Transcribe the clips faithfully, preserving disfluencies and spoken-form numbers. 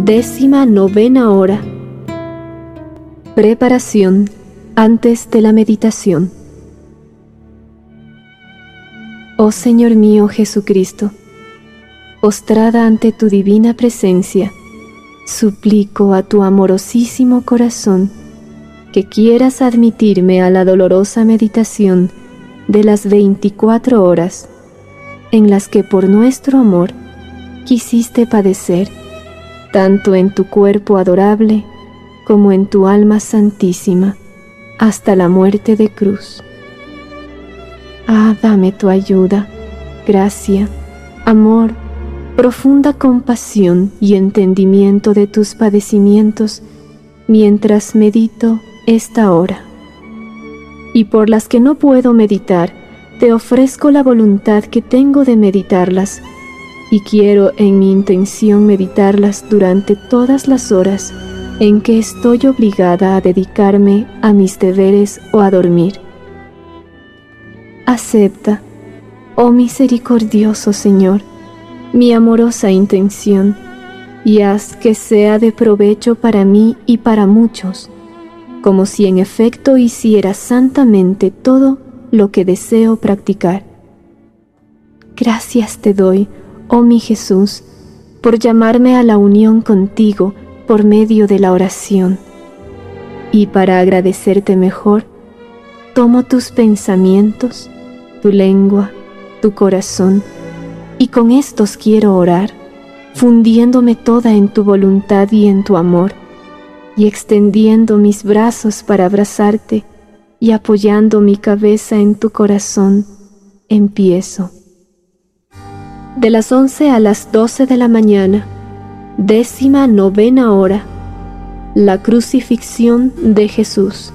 Décima novena hora. Preparación antes de la meditación. Oh Señor mío Jesucristo, postrada ante tu divina presencia, suplico a tu amorosísimo corazón que quieras admitirme a la dolorosa meditación de las veinticuatro horas en las que por nuestro amor quisiste padecer, tanto en tu cuerpo adorable como en tu alma santísima, hasta la muerte de cruz. Ah, dame tu ayuda, gracia, amor, profunda compasión y entendimiento de tus padecimientos mientras medito esta hora. Y por las que no puedo meditar, te ofrezco la voluntad que tengo de meditarlas, y quiero en mi intención meditarlas durante todas las horas en que estoy obligada a dedicarme a mis deberes o a dormir. Acepta, oh misericordioso Señor, mi amorosa intención, y haz que sea de provecho para mí y para muchos, como si en efecto hiciera santamente todo lo que deseo practicar. Gracias te doy, oh mi Jesús, por llamarme a la unión contigo por medio de la oración. Y para agradecerte mejor, tomo tus pensamientos, tu lengua, tu corazón, y con estos quiero orar, fundiéndome toda en tu voluntad y en tu amor, y extendiendo mis brazos para abrazarte y apoyando mi cabeza en tu corazón, empiezo. De las once a las doce de la mañana, décima novena hora, la crucifixión de Jesús.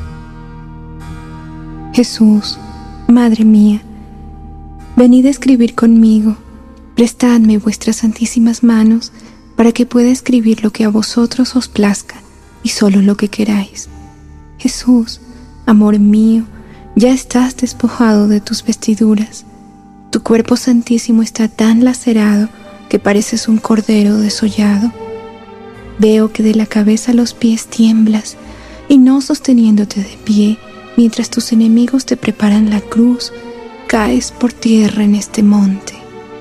Jesús, Madre mía, venid a escribir conmigo, prestadme vuestras santísimas manos para que pueda escribir lo que a vosotros os plazca y solo lo que queráis. Jesús, amor mío, ya estás despojado de tus vestiduras. Tu cuerpo santísimo está tan lacerado que pareces un cordero desollado. Veo que de la cabeza a los pies tiemblas, y no sosteniéndote de pie, mientras tus enemigos te preparan la cruz, caes por tierra en este monte.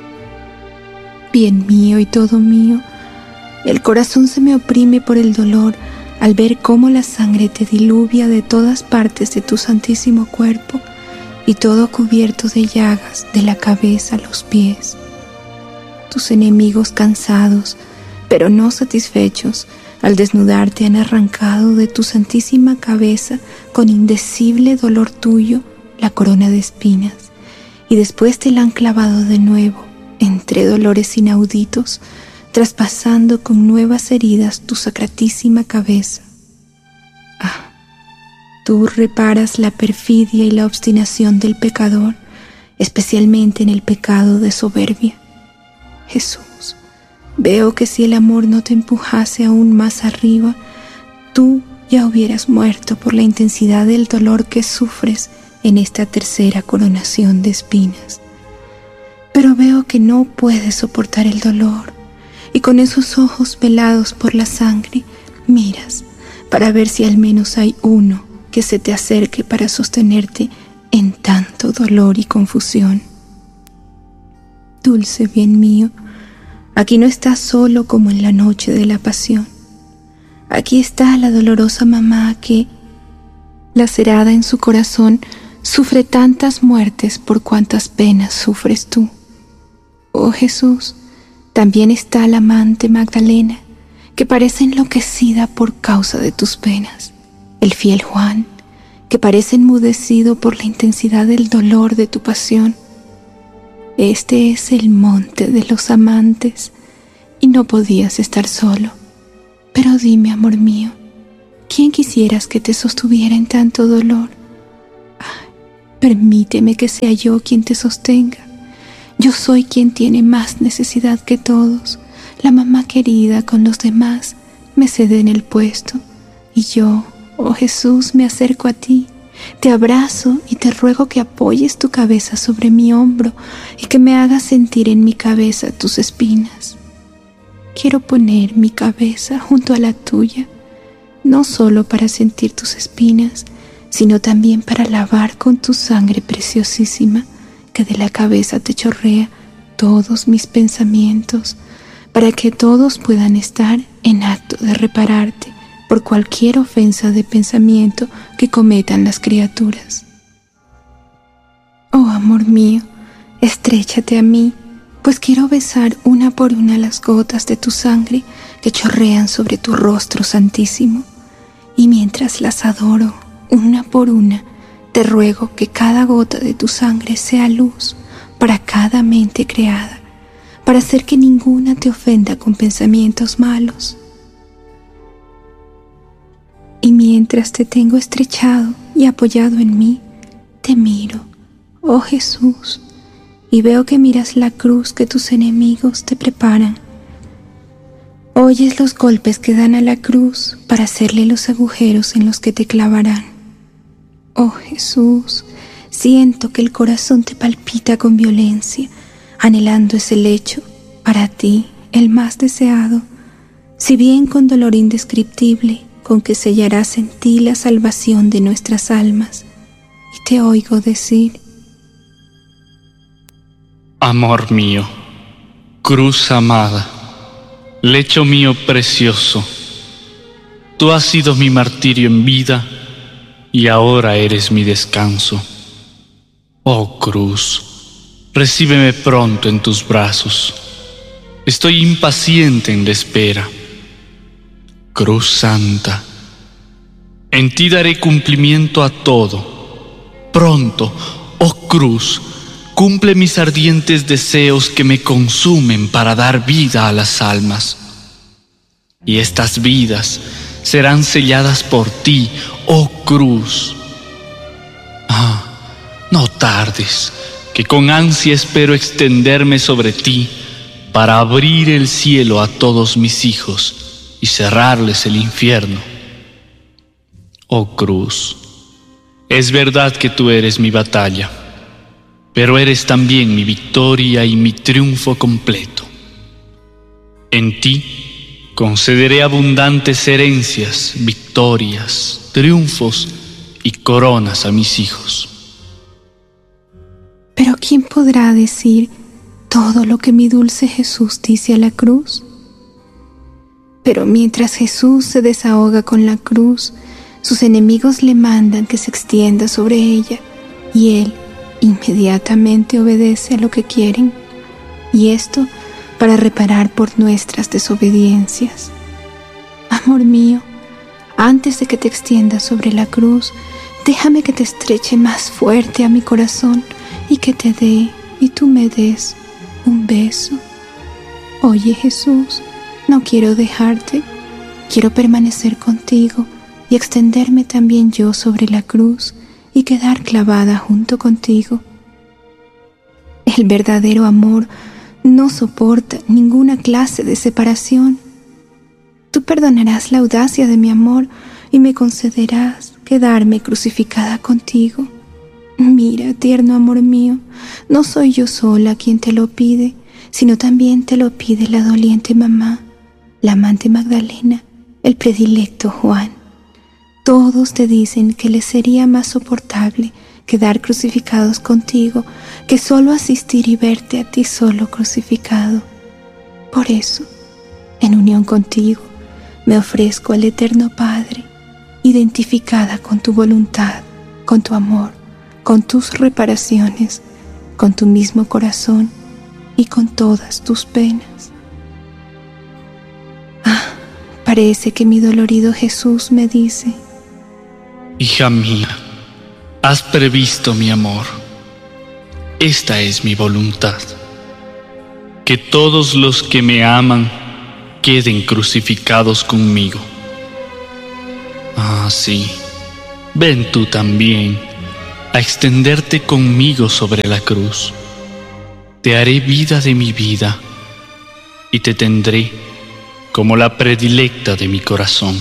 Bien mío y todo mío, el corazón se me oprime por el dolor al ver cómo la sangre te diluvia de todas partes de tu santísimo cuerpo, y todo cubierto de llagas de la cabeza a los pies. Tus enemigos cansados, pero no satisfechos, al desnudarte han arrancado de tu santísima cabeza con indecible dolor tuyo la corona de espinas, y después te la han clavado de nuevo, entre dolores inauditos, traspasando con nuevas heridas tu sacratísima cabeza. Ah, tú reparas la perfidia y la obstinación del pecador, especialmente en el pecado de soberbia. Jesús, veo que si el amor no te empujase aún más arriba, tú ya hubieras muerto por la intensidad del dolor que sufres en esta tercera coronación de espinas. Pero veo que no puedes soportar el dolor, y con esos ojos velados por la sangre miras para ver si al menos hay uno que se te acerque para sostenerte en tanto dolor y confusión. Dulce bien mío, aquí no estás solo como en la noche de la pasión. Aquí está la dolorosa mamá que, lacerada en su corazón, sufre tantas muertes por cuantas penas sufres tú. Oh Jesús, también está la amante Magdalena, que parece enloquecida por causa de tus penas. El fiel Juan, que parece enmudecido por la intensidad del dolor de tu pasión. Este es el monte de los amantes, y no podías estar solo. Pero dime, amor mío, ¿quién quisieras que te sostuviera en tanto dolor? Ay, permíteme que sea yo quien te sostenga. Yo soy quien tiene más necesidad que todos. La mamá querida con los demás me cede en el puesto, y yo, oh Jesús, me acerco a ti, te abrazo y te ruego que apoyes tu cabeza sobre mi hombro y que me hagas sentir en mi cabeza tus espinas. quiero poner mi cabeza junto a la tuya, no solo para sentir tus espinas, sino también para lavar con tu sangre preciosísima que de la cabeza te chorrea todos mis pensamientos, para que todos puedan estar en acto de repararte por cualquier ofensa de pensamiento que cometan las criaturas. Oh amor mío, estréchate a mí, pues quiero besar una por una las gotas de tu sangre que chorrean sobre tu rostro santísimo, y mientras las adoro una por una, te ruego que cada gota de tu sangre sea luz para cada mente creada, para hacer que ninguna te ofenda con pensamientos malos. Y mientras te tengo estrechado y apoyado en mí, te miro, oh Jesús, y veo que miras la cruz que tus enemigos te preparan. Oyes los golpes que dan a la cruz para hacerle los agujeros en los que te clavarán. Oh Jesús, siento que el corazón te palpita con violencia, anhelando ese lecho, para ti el más deseado, si bien con dolor indescriptible, con que sellarás en ti la salvación de nuestras almas. Y te oigo decir: amor mío, cruz amada, lecho mío precioso, tú has sido mi martirio en vida y ahora eres mi descanso. Oh cruz, recíbeme pronto en tus brazos, estoy impaciente en la espera. Cruz Santa, en ti daré cumplimiento a todo. Pronto, oh cruz, cumple mis ardientes deseos que me consumen para dar vida a las almas. Y estas vidas serán selladas por ti, oh cruz. Ah, no tardes, que con ansia espero extenderme sobre ti para abrir el cielo a todos mis hijos y cerrarles el infierno. Oh cruz, es verdad que tú eres mi batalla, pero eres también mi victoria y mi triunfo completo. En ti concederé abundantes herencias, victorias, triunfos y coronas a mis hijos. Pero ¿quién podrá decir todo lo que mi dulce Jesús dice a la cruz? Pero mientras Jesús se desahoga con la cruz, sus enemigos le mandan que se extienda sobre ella, y Él inmediatamente obedece a lo que quieren, y esto para reparar por nuestras desobediencias. Amor mío, antes de que te extiendas sobre la cruz, déjame que te estreche más fuerte a mi corazón y que te dé y tú me des un beso. Oye Jesús, no quiero dejarte, quiero permanecer contigo y extenderme también yo sobre la cruz y quedar clavada junto contigo. El verdadero amor no soporta ninguna clase de separación. Tú perdonarás la audacia de mi amor y me concederás quedarme crucificada contigo. Mira, tierno amor mío, no soy yo sola quien te lo pide, sino también te lo pide la doliente mamá, la amante Magdalena, el predilecto Juan. Todos te dicen que les sería más soportable quedar crucificados contigo que solo asistir y verte a ti solo crucificado. Por eso, en unión contigo, me ofrezco al Eterno Padre, identificada con tu voluntad, con tu amor, con tus reparaciones, con tu mismo corazón y con todas tus penas. Ah, parece que mi dolorido Jesús me dice: hija mía, has previsto mi amor. Esta es mi voluntad, que todos los que me aman queden crucificados conmigo. Ah, sí, ven tú también a extenderte conmigo sobre la cruz. Te haré vida de mi vida y te tendré como la predilecta de mi corazón.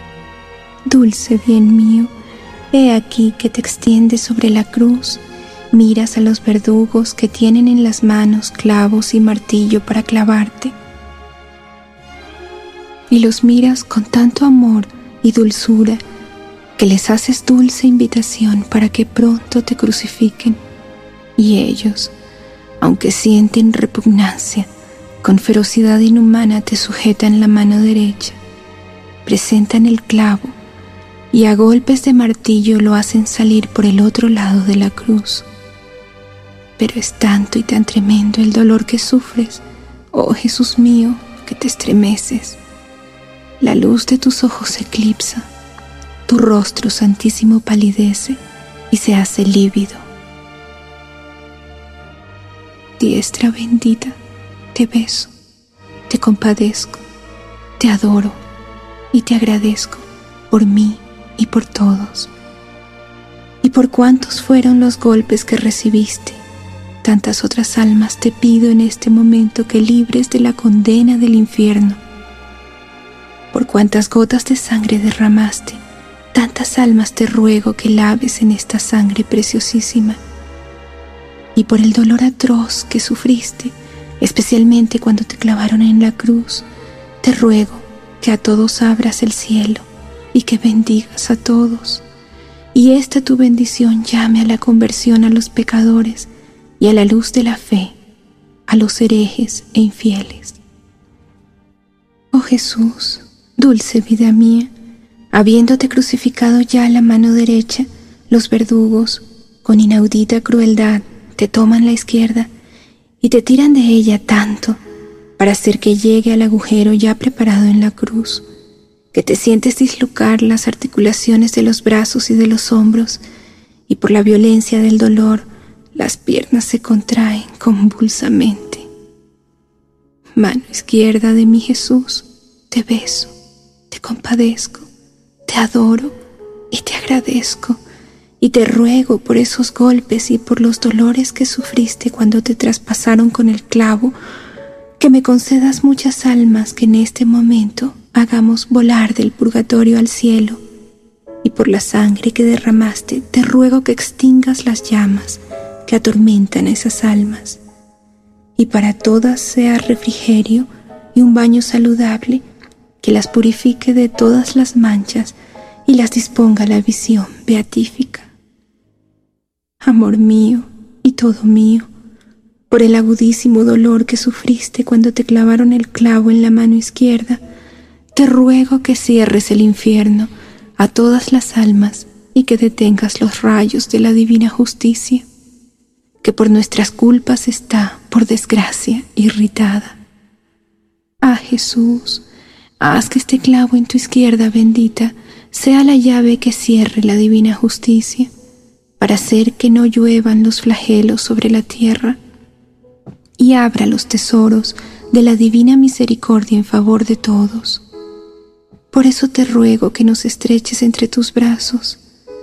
Dulce bien mío, he aquí que te extiendes sobre la cruz miras a los verdugos que tienen en las manos clavos y martillo para clavarte, y los miras con tanto amor y dulzura que les haces dulce invitación para que pronto te crucifiquen, y ellos, aunque sienten repugnancia, con ferocidad inhumana te sujetan la mano derecha, presentan el clavo y a golpes de martillo lo hacen salir por el otro lado de la cruz. Pero es tanto y tan tremendo el dolor que sufres, oh Jesús mío, que te estremeces. La luz de tus ojos eclipsa, tu rostro santísimo palidece y se hace lívido. Diestra bendita, te beso, te compadezco, te adoro y te agradezco por mí y por todos. Y por cuántos fueron los golpes que recibiste, tantas otras almas te pido en este momento que libres de la condena del infierno. Por cuántas gotas de sangre derramaste, tantas almas te ruego que laves en esta sangre preciosísima. Y por el dolor atroz que sufriste, especialmente cuando te clavaron en la cruz, te ruego que a todos abras el cielo y que bendigas a todos. Y esta tu bendición llame a la conversión a los pecadores y a la luz de la fe a los herejes e infieles. Oh Jesús, dulce vida mía, habiéndote crucificado ya a la mano derecha, los verdugos, con inaudita crueldad, te toman la izquierda y te tiran de ella tanto para hacer que llegue al agujero ya preparado en la cruz, que te sientes dislocar las articulaciones de los brazos y de los hombros, y por la violencia del dolor las piernas se contraen convulsamente. Mano izquierda de mi Jesús, te beso, te compadezco, te adoro y te agradezco, y te ruego por esos golpes y por los dolores que sufriste cuando te traspasaron con el clavo, que me concedas muchas almas que en este momento hagamos volar del purgatorio al cielo, y por la sangre que derramaste te ruego que extingas las llamas que atormentan a esas almas, y para todas sea refrigerio y un baño saludable que las purifique de todas las manchas y las disponga a la visión beatífica. Amor mío y todo mío, por el agudísimo dolor que sufriste cuando te clavaron el clavo en la mano izquierda, te ruego que cierres el infierno a todas las almas y que detengas los rayos de la divina justicia, que por nuestras culpas está, por desgracia, irritada. Ah, Jesús, haz que este clavo en tu izquierda bendita sea la llave que cierre la divina justicia, para hacer que no lluevan los flagelos sobre la tierra, y abra los tesoros de la divina misericordia en favor de todos. Por eso te ruego que nos estreches entre tus brazos.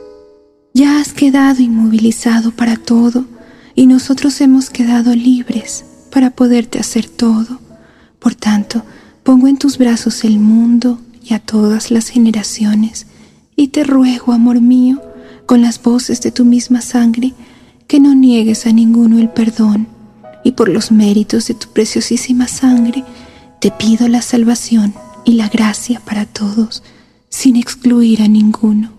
Ya has quedado inmovilizado para todo, y nosotros hemos quedado libres para poderte hacer todo. Por tanto, pongo en tus brazos el mundo y a todas las generaciones, y te ruego, amor mío, con las voces de tu misma sangre, que no niegues a ninguno el perdón, y por los méritos de tu preciosísima sangre, te pido la salvación y la gracia para todos, sin excluir a ninguno.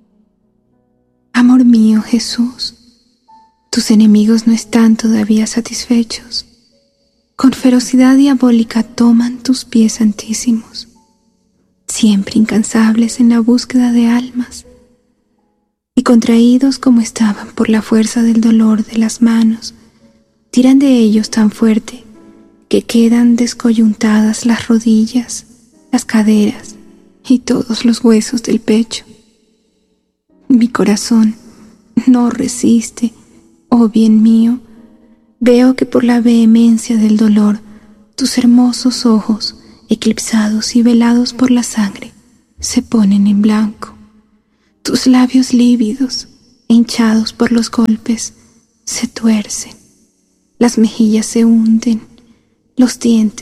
Amor mío, Jesús, tus enemigos no están todavía satisfechos. Con ferocidad diabólica toman tus pies santísimos, siempre incansables en la búsqueda de almas, y contraídos como estaban por la fuerza del dolor de las manos, tiran de ellos tan fuerte que quedan descoyuntadas las rodillas, las caderas y todos los huesos del pecho. Mi corazón no resiste, oh bien mío. Veo que por la vehemencia del dolor tus hermosos ojos, eclipsados y velados por la sangre, se ponen en blanco. Tus labios lívidos, hinchados por los golpes, se tuercen. Las mejillas se hunden, los dientes